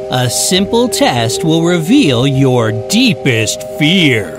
A simple test will reveal your deepest fear.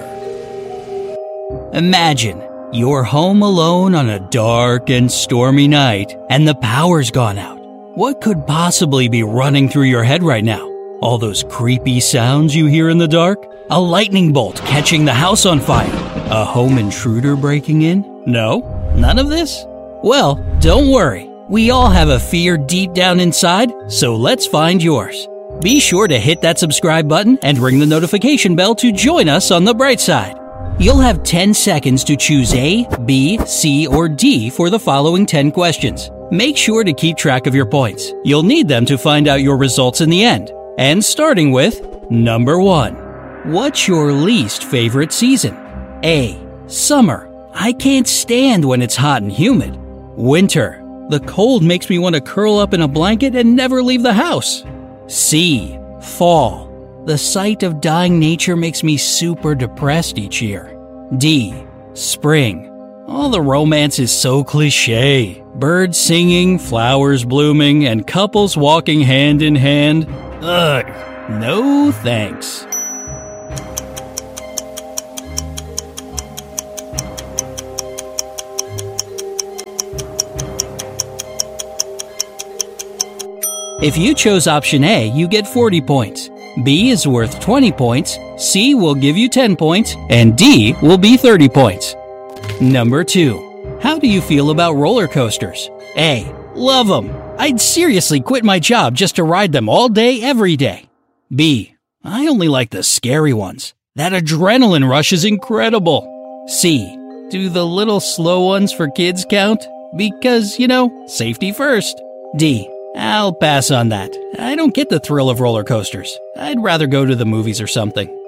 Imagine you're home alone on a dark and stormy night, and the power's gone out. What could possibly be running through your head right now? All those creepy sounds you hear in the dark? A lightning bolt catching the house on fire? A home intruder breaking in? No? None of this? Well, don't worry. We all have a fear deep down inside, so let's find yours. Be sure to hit that subscribe button and ring the notification bell to join us on the bright side. You'll have 10 seconds to choose A, B, C, or D for the following 10 questions. Make sure to keep track of your points. You'll need them to find out your results in the end. And starting with number 1. What's your least favorite season? A. Summer. I can't stand when it's hot and humid. Winter. The cold makes me want to curl up in a blanket and never leave the house. C. Fall. The sight of dying nature makes me super depressed each year. D. Spring. All the romance is so cliché. Birds singing, flowers blooming, and couples walking hand in hand. Ugh, no thanks. If you chose option A, you get 40 points. B is worth 20 points, C will give you 10 points, and D will be 30 points. Number 2. How do you feel about roller coasters? A. Love them. I'd seriously quit my job just to ride them all day, every day. B. I only like the scary ones. That adrenaline rush is incredible. C. Do the little slow ones for kids count? Because, safety first. D. I'll pass on that. I don't get the thrill of roller coasters. I'd rather go to the movies or something.